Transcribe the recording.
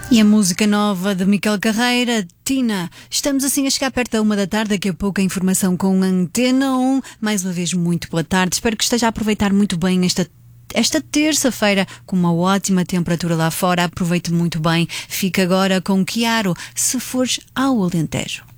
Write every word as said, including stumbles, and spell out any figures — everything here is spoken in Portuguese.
E a música nova de Miquel Carreira, Tina. Estamos assim a chegar perto da uma da tarde, daqui a pouco a informação com a Antena um. Mais uma vez, muito boa tarde. Espero que esteja a aproveitar muito bem esta Esta terça-feira, com uma ótima temperatura lá fora. Aproveite muito bem. Fica agora com Chiaro, Se Fores ao Alentejo.